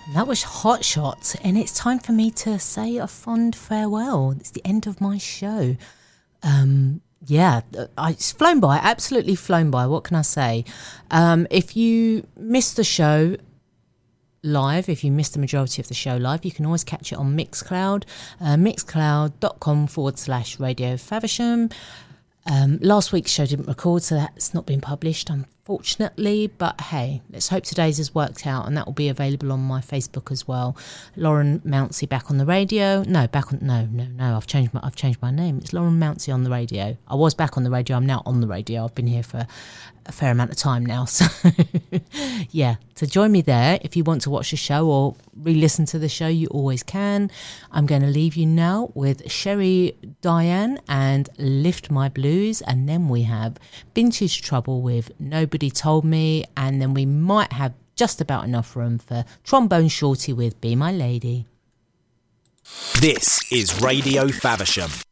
That was Hot Shots, and it's time for me to say a fond farewell. It's the end of my show. It's flown by, absolutely flown by. What can I say? If you missed the show live, if you missed the majority of the show live, you can always catch it on Mixcloud, mixcloud.com/Radio Faversham. Last week's show didn't record, so that's not been published, unfortunately, but hey, let's hope today's has worked out, and that will be available on my Facebook as well. Lauren Mounsey back on the radio. I've changed my name. It's Lauren Mounsey on the radio. I was back on the radio, I'm now on the radio. I've been here for a fair amount of time now, so yeah, so join me there. If you want to watch the show or re-listen to the show, you always can. I'm going to leave you now with Sherry Diane and Lift My Blues, and then we have Vintage Trouble with Nobody Told Me, and then we might have just about enough room for Trombone Shorty with Be My Lady. This is Radio Faversham.